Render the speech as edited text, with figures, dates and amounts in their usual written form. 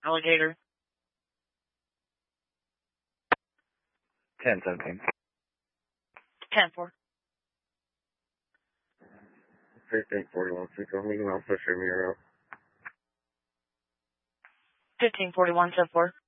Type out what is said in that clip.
Alligator. 10-17. 10-4. 1541, Seco, Meeting Alpha, show me your route. 1541, 10-4.